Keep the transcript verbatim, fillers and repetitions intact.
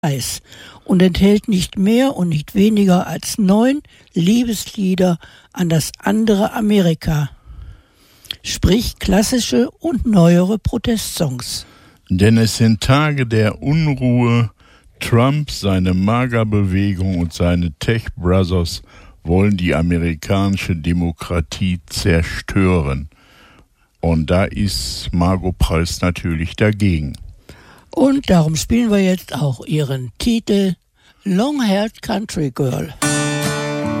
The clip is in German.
Eis und enthält nicht mehr und nicht weniger als neun Liebeslieder an das andere Amerika, sprich klassische und neuere Protestsongs. Denn es sind Tage der Unruhe. Trump, seine MAGA-Bewegung und seine Tech Brothers wollen die amerikanische Demokratie zerstören. Und da ist Margot Price natürlich dagegen. Und darum spielen wir jetzt auch ihren Titel Long-Haired Country Girl.